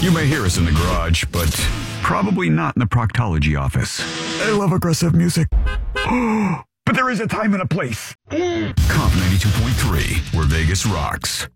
You may hear us in the garage, but probably not in the proctology office. I love aggressive music. But there is a time and a place. Comp 92.3, where Vegas rocks.